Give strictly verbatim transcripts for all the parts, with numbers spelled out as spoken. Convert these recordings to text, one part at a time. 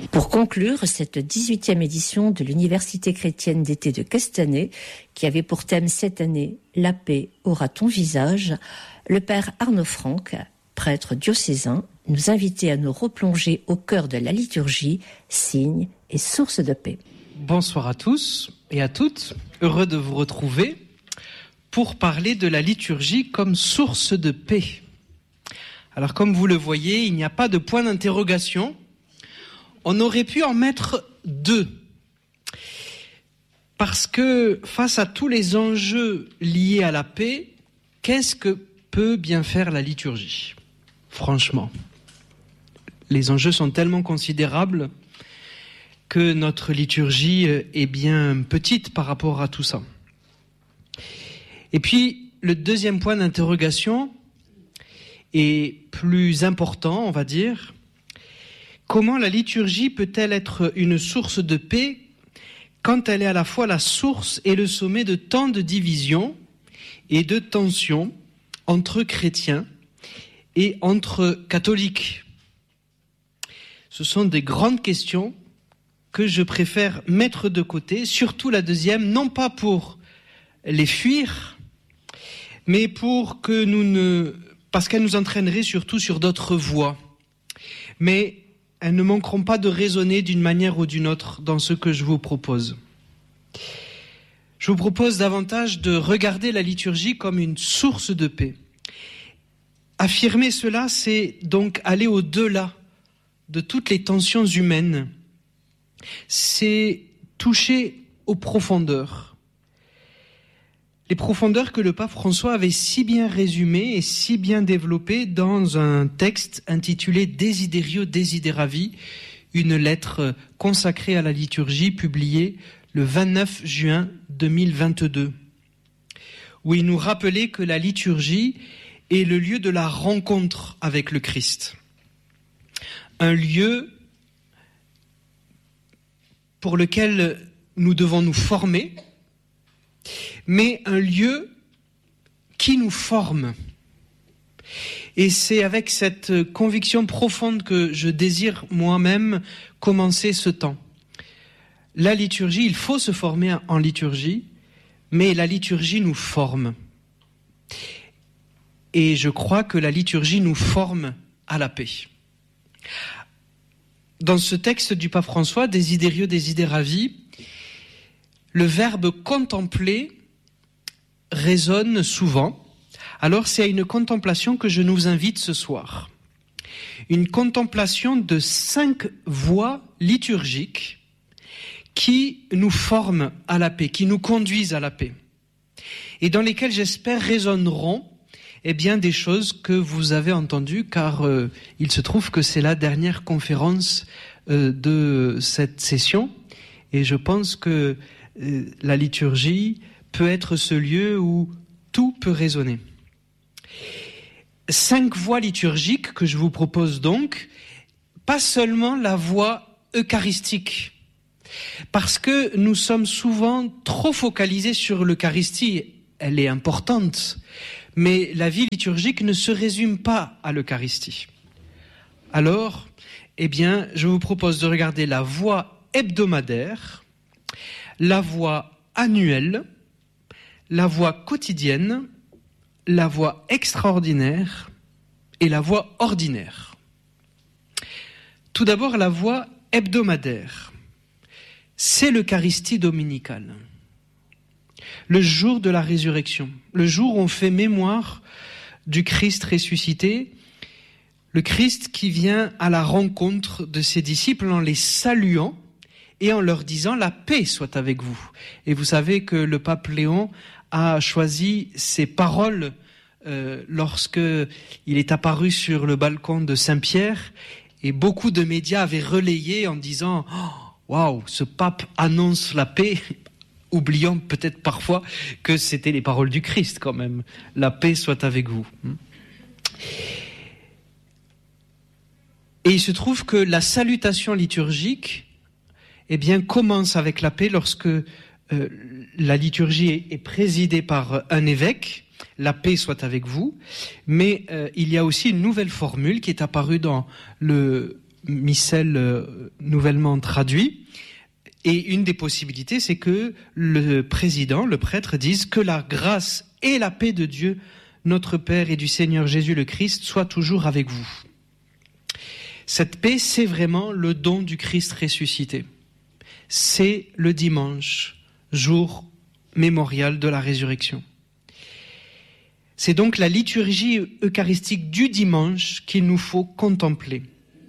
Pour conclure cette dix-huitième édition de l'Université chrétienne d'été de Castanet, qui avait pour thème cette année « La paix aura ton visage », le père Arnaud Franck, prêtre diocésain, nous invitait à nous replonger au cœur de la liturgie, signe et source de paix. Bonsoir à tous et à toutes, heureux de vous retrouver pour parler de la liturgie comme source de paix. Alors comme vous le voyez, il n'y a pas de point d'interrogation. On aurait pu en mettre deux. Parce que face à tous les enjeux liés à la paix, qu'est-ce que peut bien faire la liturgie ? Franchement, les enjeux sont tellement considérables que notre liturgie est bien petite par rapport à tout ça. Et puis, le deuxième point d'interrogation est plus important, on va dire. Comment la liturgie peut-elle être une source de paix quand elle est à la fois la source et le sommet de tant de divisions et de tensions entre chrétiens et entre catholiques ? Ce sont des grandes questions que je préfère mettre de côté, surtout la deuxième, non pas pour les fuir, mais pour que nous ne... parce qu'elles nous entraîneraient surtout sur d'autres voies. Mais elles ne manqueront pas de résonner d'une manière ou d'une autre dans ce que je vous propose. Je vous propose davantage de regarder la liturgie comme une source de paix. Affirmer cela, c'est donc aller au-delà de toutes les tensions humaines. C'est toucher aux profondeurs. Les profondeurs que le pape François avait si bien résumées et si bien développées dans un texte intitulé Desiderio Desideravi, une lettre consacrée à la liturgie publiée le vingt-neuf juin deux mille vingt-deux, où il nous rappelait que la liturgie est le lieu de la rencontre avec le Christ. Un lieu pour lequel nous devons nous former, mais un lieu qui nous forme. Et c'est avec cette conviction profonde que je désire moi-même commencer ce temps. La liturgie, il faut se former en liturgie, mais la liturgie nous forme. Et je crois que la liturgie nous forme à la paix. Dans ce texte du pape François, Desiderio Desideravi, le verbe contempler résonne souvent. Alors c'est à une contemplation que je nous invite ce soir. Une contemplation de cinq voies liturgiques qui nous forment à la paix, qui nous conduisent à la paix. Et dans lesquelles j'espère résonneront eh bien, des choses que vous avez entendues, car euh, il se trouve que c'est la dernière conférence euh, de cette session. Et je pense que euh, la liturgie peut être ce lieu où tout peut résonner. Cinq voies liturgiques que je vous propose donc, pas seulement la voie eucharistique, parce que nous sommes souvent trop focalisés sur l'Eucharistie, elle est importante, mais la vie liturgique ne se résume pas à l'Eucharistie. Alors, eh bien, je vous propose de regarder la voie hebdomadaire, la voie annuelle, la voie quotidienne, la voie extraordinaire et la voie ordinaire. Tout d'abord, la voie hebdomadaire. C'est l'Eucharistie dominicale. Le jour de la résurrection, le jour où on fait mémoire du Christ ressuscité, le Christ qui vient à la rencontre de ses disciples en les saluant et en leur disant « la paix soit avec vous ». Et vous savez que le pape Léon a choisi ces paroles euh, lorsque il est apparu sur le balcon de Saint-Pierre, et beaucoup de médias avaient relayé en disant « waouh, ce pape annonce la paix », oubliant peut-être parfois que c'était les paroles du Christ quand même. « La paix soit avec vous ». Et il se trouve que la salutation liturgique eh bien, commence avec la paix lorsque euh, la liturgie est, est présidée par un évêque, la paix soit avec vous, mais euh, il y a aussi une nouvelle formule qui est apparue dans le, missel euh, nouvellement traduit. Et une des possibilités, c'est que le président, le prêtre, dise que la grâce et la paix de Dieu, notre Père et du Seigneur Jésus le Christ, soient toujours avec vous. Cette paix, c'est vraiment le don du Christ ressuscité. C'est le dimanche, jour mémorial de la résurrection. C'est donc la liturgie eucharistique du dimanche qu'il nous faut contempler.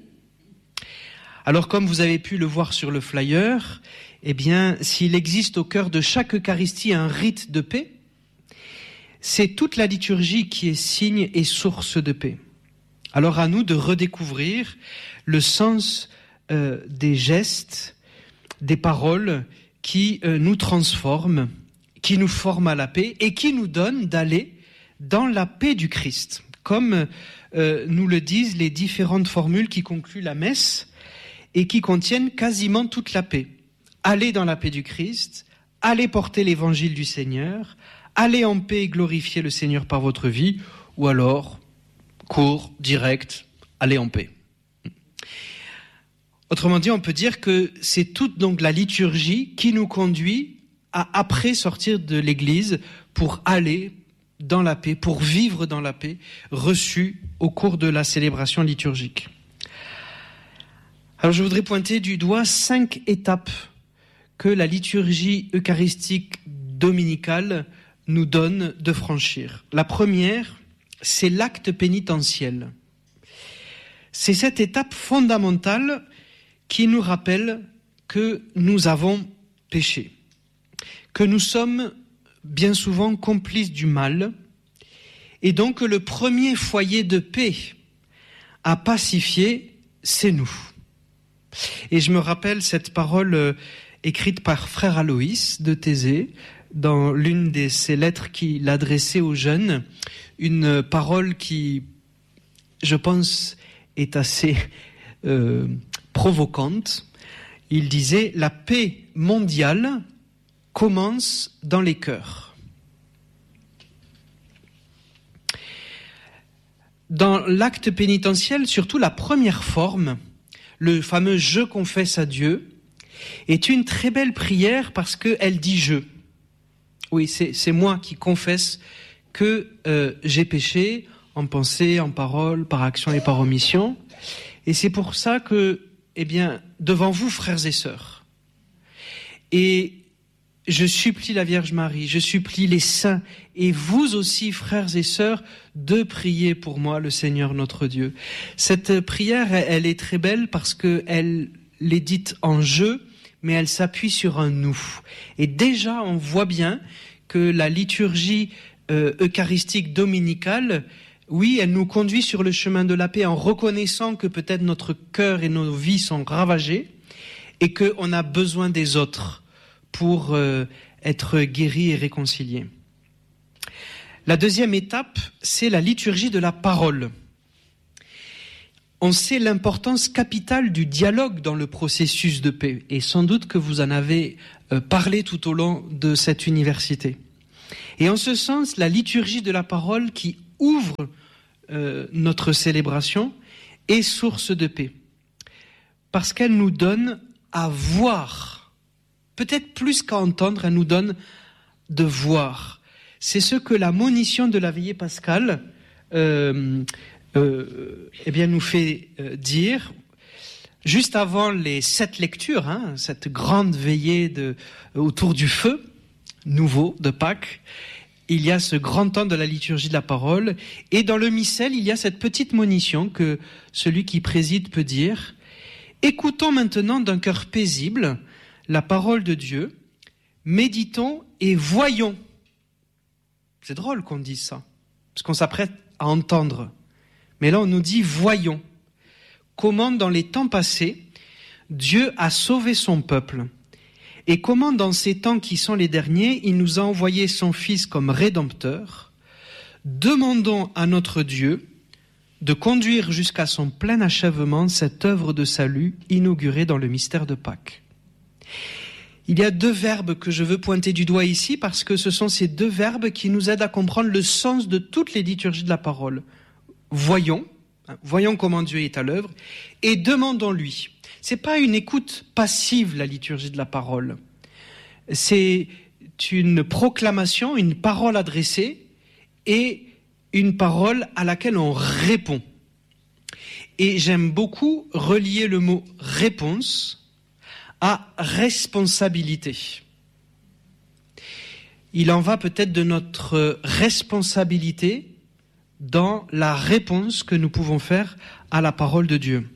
Alors, comme vous avez pu le voir sur le flyer, eh bien, s'il existe au cœur de chaque Eucharistie un rite de paix, c'est toute la liturgie qui est signe et source de paix. Alors, à nous de redécouvrir le sens euh, des gestes, des paroles qui euh, nous transforment, qui nous forment à la paix et qui nous donnent d'aller dans la paix du Christ, comme euh, nous le disent les différentes formules qui concluent la messe et qui contiennent quasiment toute la paix. Allez dans la paix du Christ, allez porter l'évangile du Seigneur, allez en paix et glorifier le Seigneur par votre vie, ou alors, court, direct, allez en paix. Autrement dit, on peut dire que c'est toute donc la liturgie qui nous conduit à après sortir de l'église pour aller dans la paix, pour vivre dans la paix reçue au cours de la célébration liturgique. Alors je voudrais pointer du doigt cinq étapes que la liturgie eucharistique dominicale nous donne de franchir. La première, c'est l'acte pénitentiel. C'est cette étape fondamentale qui nous rappelle que nous avons péché, que nous sommes bien souvent complices du mal, et donc que le premier foyer de paix à pacifier, c'est nous. Et je me rappelle cette parole euh, écrite par frère Aloïs de Thésée dans l'une de ses lettres qu'il adressait aux jeunes, une parole qui, je pense, est assez euh, provocante. Il disait « La paix mondiale commence dans les cœurs ». Dans l'acte pénitentiel, surtout la première forme, le fameux « Je confesse à Dieu », est une très belle prière parce qu'elle dit « je ». Oui, c'est, c'est moi qui confesse que euh, j'ai péché en pensée, en parole, par action et par omission. Et c'est pour ça que, eh bien, devant vous, frères et sœurs, et je supplie la Vierge Marie, je supplie les saints, et vous aussi, frères et sœurs, de prier pour moi, le Seigneur notre Dieu. Cette prière, elle est très belle parce qu'elle est dite en « je », mais elle s'appuie sur un « nous ». Et déjà, on voit bien que la liturgie euh, eucharistique dominicale, oui, elle nous conduit sur le chemin de la paix en reconnaissant que peut-être notre cœur et nos vies sont ravagés et qu'on a besoin des autres pour euh, être guéris et réconciliés. La deuxième étape, c'est la liturgie de la parole. On sait l'importance capitale du dialogue dans le processus de paix, et sans doute que vous en avez euh, parlé tout au long de cette université. Et en ce sens, la liturgie de la parole qui ouvre euh, notre célébration est source de paix, parce qu'elle nous donne à voir, peut-être plus qu'à entendre, elle nous donne de voir. C'est ce que la monition de la veillée pascale euh, euh, eh bien, nous fait euh, dire, juste avant les sept lectures, hein, cette grande veillée de, autour du feu nouveau de Pâques, il y a ce grand temps de la liturgie de la parole, et dans le missel, il y a cette petite monition que celui qui préside peut dire. Écoutons maintenant d'un cœur paisible la parole de Dieu, méditons et voyons. C'est drôle qu'on dise ça, parce qu'on s'apprête à entendre. Mais là, on nous dit voyons. Comment dans les temps passés, Dieu a sauvé son peuple, et comment dans ces temps qui sont les derniers, il nous a envoyé son Fils comme rédempteur. Demandons à notre Dieu de conduire jusqu'à son plein achèvement cette œuvre de salut inaugurée dans le mystère de Pâques. Il y a deux verbes que je veux pointer du doigt ici parce que ce sont ces deux verbes qui nous aident à comprendre le sens de toutes les liturgies de la parole. Voyons, Voyons comment Dieu est à l'œuvre et demandons-lui. C'est pas une écoute passive, la liturgie de la parole. C'est une proclamation, une parole adressée et une parole à laquelle on répond. Et j'aime beaucoup relier le mot réponse à responsabilité. Il en va peut-être de notre responsabilité dans la réponse que nous pouvons faire à la parole de Dieu.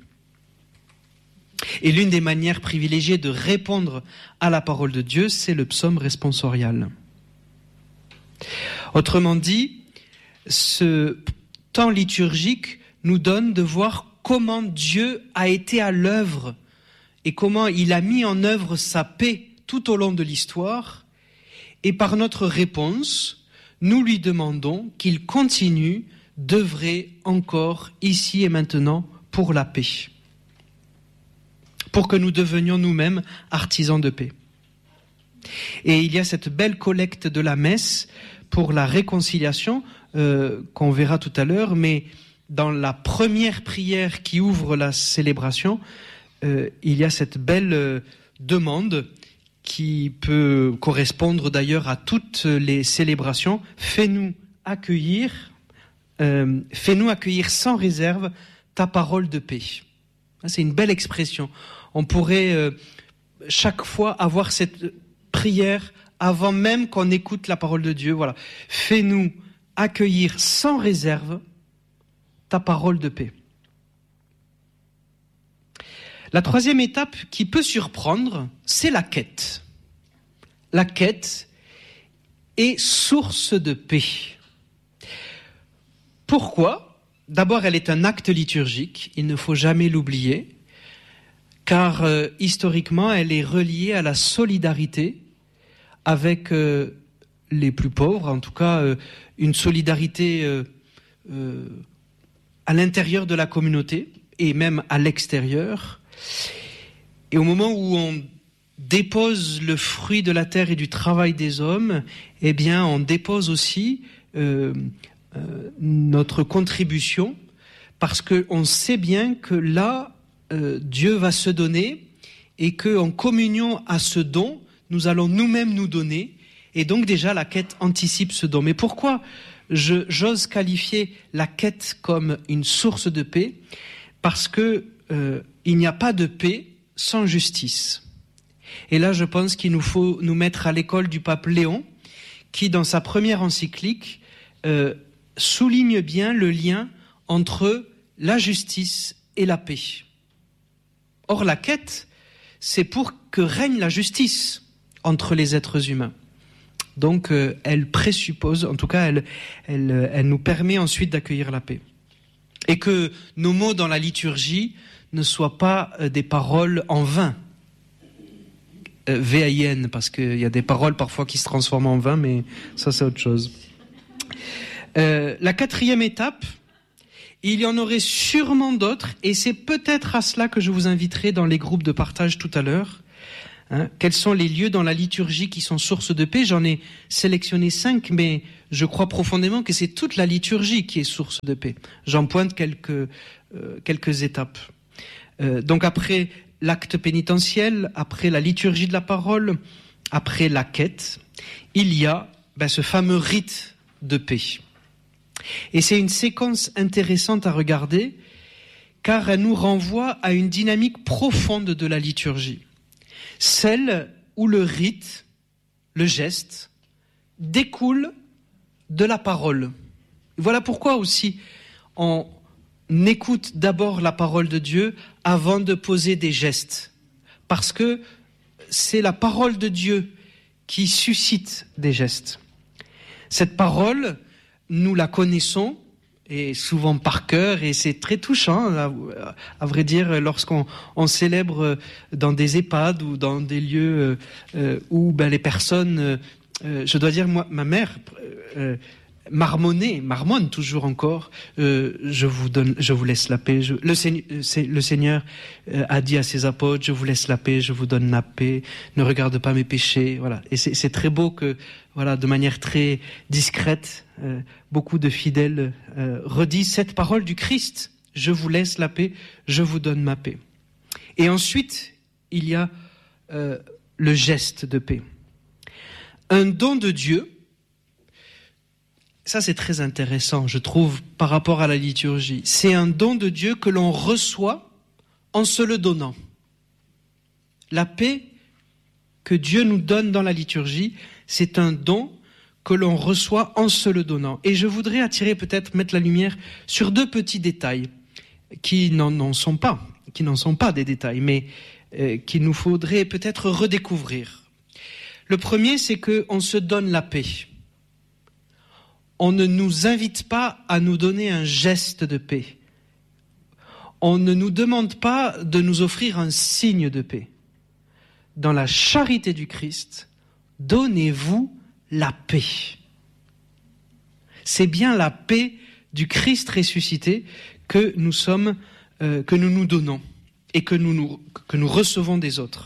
Et l'une des manières privilégiées de répondre à la parole de Dieu, c'est le psaume responsorial. Autrement dit, ce temps liturgique nous donne de voir comment Dieu a été à l'œuvre et comment il a mis en œuvre sa paix tout au long de l'histoire. Et par notre réponse, nous lui demandons qu'il continue d'œuvrer encore ici et maintenant pour la paix, pour que nous devenions nous-mêmes artisans de paix. Et il y a cette belle collecte de la messe pour la réconciliation euh, qu'on verra tout à l'heure, mais dans la première prière qui ouvre la célébration, euh, il y a cette belle euh, demande qui peut correspondre d'ailleurs à toutes les célébrations. Fais-nous accueillir, euh, fais-nous accueillir sans réserve ta parole de paix. C'est une belle expression. On pourrait euh, chaque fois avoir cette prière avant même qu'on écoute la parole de Dieu. Voilà. Fais-nous accueillir sans réserve ta parole de paix. La troisième étape qui peut surprendre, c'est la quête. La quête est source de paix. Pourquoi ? D'abord, elle est un acte liturgique, il ne faut jamais l'oublier, car euh, historiquement, elle est reliée à la solidarité avec euh, les plus pauvres, en tout cas euh, une solidarité euh, euh, à l'intérieur de la communauté et même à l'extérieur. Et au moment où on dépose le fruit de la terre et du travail des hommes, eh bien, on dépose aussi euh, euh, notre contribution, parce qu'on sait bien que là, euh, Dieu va se donner et qu'en communion à ce don, nous allons nous-mêmes nous donner. Et donc déjà, la quête anticipe ce don. Mais pourquoi je, j'ose qualifier la quête comme une source de paix ? Parce que euh, il n'y a pas de paix sans justice. Et là, je pense qu'il nous faut nous mettre à l'école du pape Léon, qui, dans sa première encyclique, euh, souligne bien le lien entre la justice et la paix. Or, la quête, c'est pour que règne la justice entre les êtres humains. Donc, euh, elle présuppose, en tout cas, elle, elle, elle nous permet ensuite d'accueillir la paix. Et que nos mots dans la liturgie ne soient pas euh, des paroles en vain. Euh, V A I N, parce qu'il y a des paroles parfois qui se transforment en vin, mais ça c'est autre chose. Euh, la quatrième étape, il y en aurait sûrement d'autres, et c'est peut-être à cela que je vous inviterai dans les groupes de partage tout à l'heure. Hein, quels sont les lieux dans la liturgie qui sont source de paix ? J'en ai sélectionné cinq, mais je crois profondément que c'est toute la liturgie qui est source de paix. J'en pointe quelques, euh, quelques étapes. Euh, donc après l'acte pénitentiel, après la liturgie de la parole, après la quête, il y a ben, ce fameux rite de paix. Et c'est une séquence intéressante à regarder, car elle nous renvoie à une dynamique profonde de la liturgie. Celle où le rite, le geste, découle de la parole. Voilà pourquoi aussi on écoute d'abord la parole de Dieu avant de poser des gestes. Parce que c'est la parole de Dieu qui suscite des gestes. Cette parole, nous la connaissons, et souvent par cœur, et c'est très touchant, à, à vrai dire, lorsqu'on on célèbre dans des EHPAD ou dans des lieux euh, où ben, les personnes, euh, je dois dire, moi, ma mère, euh, marmonner, marmonne toujours encore, euh, je vous donne, je vous laisse la paix. Je, le, Seigneur, le Seigneur euh, a dit à ses apôtres, je vous laisse la paix, je vous donne la paix, ne regarde pas mes péchés, voilà. Et c'est, c'est très beau que, voilà, de manière très discrète, euh, beaucoup de fidèles euh, redisent cette parole du Christ Je vous laisse la paix, je vous donne ma paix. Et ensuite, il y a euh, le geste de paix. Un don de Dieu, ça c'est très intéressant, je trouve, par rapport à la liturgie. C'est un don de Dieu que l'on reçoit en se le donnant. La paix que Dieu nous donne dans la liturgie, c'est un don que l'on reçoit en se le donnant. Et je voudrais attirer, peut-être, mettre la lumière sur deux petits détails qui n'en sont pas, qui n'en sont pas des détails, mais euh, qu'il nous faudrait peut-être redécouvrir. Le premier, c'est qu'on se donne la paix. On ne nous invite pas à nous donner un geste de paix. On ne nous demande pas de nous offrir un signe de paix. Dans la charité du Christ, donnez-vous la paix. C'est bien la paix du Christ ressuscité que nous sommes, euh, que nous nous donnons et que nous, nous, que nous recevons des autres.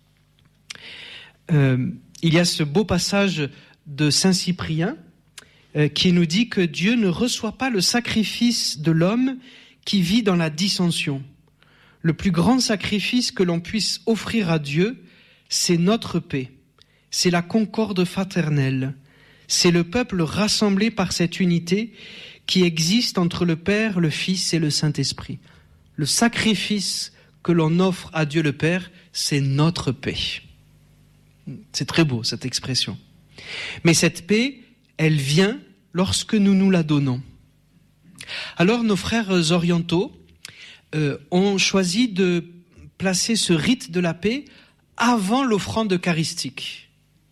Euh, il y a ce beau passage de Saint Cyprien euh, qui nous dit que Dieu ne reçoit pas le sacrifice de l'homme qui vit dans la dissension. Le plus grand sacrifice que l'on puisse offrir à Dieu, c'est notre paix. C'est la concorde fraternelle. C'est le peuple rassemblé par cette unité qui existe entre le Père, le Fils et le Saint-Esprit. Le sacrifice que l'on offre à Dieu le Père, c'est notre paix. C'est très beau, cette expression. Mais cette paix, elle vient lorsque nous nous la donnons. Alors nos frères orientaux euh, ont choisi de placer ce rite de la paix avant l'offrande eucharistique.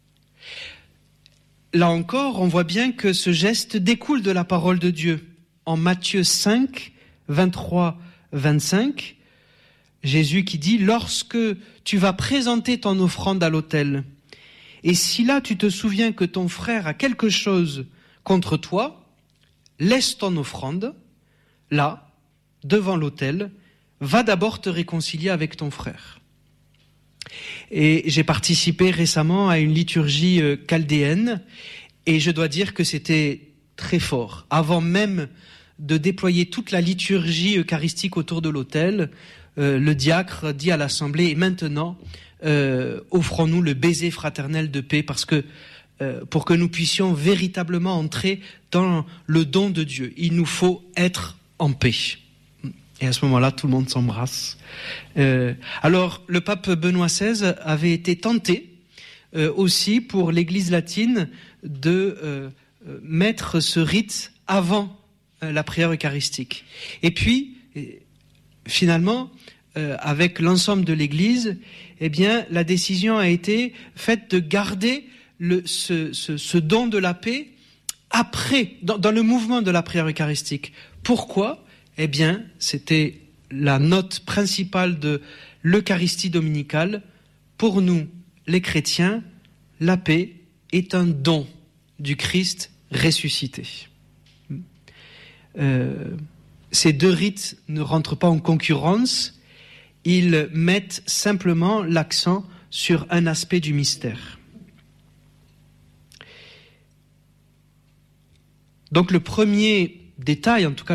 Là encore, on voit bien que ce geste découle de la parole de Dieu. En Matthieu cinq, vingt-trois, vingt-cinq, Jésus qui dit « Lorsque tu vas présenter ton offrande à l'autel, et si là tu te souviens que ton frère a quelque chose contre toi, laisse ton offrande, là, devant l'autel, va d'abord te réconcilier avec ton frère. » Et j'ai participé récemment à une liturgie chaldéenne, et je dois dire que c'était très fort. Avant même de déployer toute la liturgie eucharistique autour de l'autel, euh, le diacre dit à l'assemblée, et maintenant, euh, offrons-nous le baiser fraternel de paix, parce que euh, pour que nous puissions véritablement entrer dans le don de Dieu, il nous faut être en paix. Et à ce moment-là, tout le monde s'embrasse. Euh, alors, le pape Benoît seize avait été tenté euh, aussi pour l'Église latine de euh, mettre ce rite avant euh, la prière eucharistique. Et puis, finalement, euh, avec l'ensemble de l'Église, eh bien, la décision a été faite de garder le, ce, ce, ce don de la paix après, dans, dans le mouvement de la prière eucharistique. Pourquoi ? Eh bien, c'était la note principale de l'Eucharistie dominicale. Pour nous, les chrétiens, la paix est un don du Christ ressuscité. Euh, ces deux rites ne rentrent pas en concurrence, ils mettent simplement l'accent sur un aspect du mystère. Donc le premier détail, en tout cas,